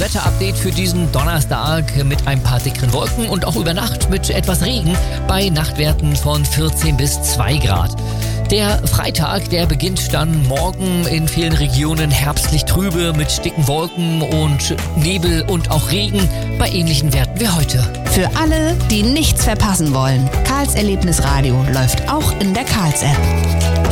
Wetterupdate für diesen Donnerstag mit ein paar dickeren Wolken und auch über Nacht mit etwas Regen bei Nachtwerten von 14 bis 2 Grad. Der Freitag, der beginnt dann morgen in vielen Regionen herbstlich trübe mit dicken Wolken und Nebel und auch Regen bei ähnlichen Werten wie heute. Für alle, die nichts verpassen wollen, Karls Erlebnisradio läuft auch in der Karls-App.